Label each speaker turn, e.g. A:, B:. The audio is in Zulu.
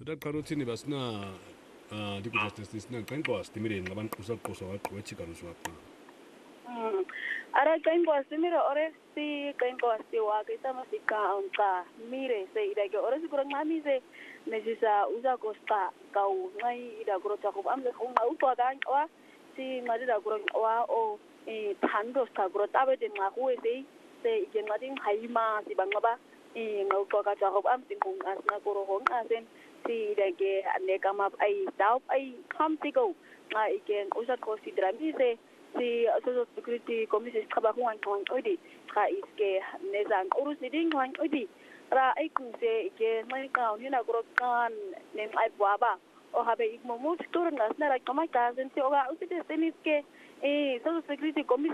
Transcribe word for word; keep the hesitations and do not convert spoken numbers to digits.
A: utaqharuthini basina ah di kuja test sina qenqwa stimire ngabantu kusaqosa waqwa chikano swapha
B: mm ara qenqwa stimire ore si qenqwa siwa ke sama sika onqa mire se ida ke ore sikura ngamise nesisa uza kosta kau ngai ida grota ko amle khunga utwa kanqwa si ngadida grotwa o e thando sta grota be de ngaku se se ke ngading haima si bangaba e ngauqwa ka tsa go amsingong asna koro hong asen si dage ne kama ai dau ai kamtigo nga igen usa consider mise si social security commission khaba ko wan kon odi ka iske nezang urus ding wan odi ra ai kun se igen mai ka ni na gro kan ne ai baba o habe igmo mut tur ngas na ra kama ka sen si oga usite seniske e social security commission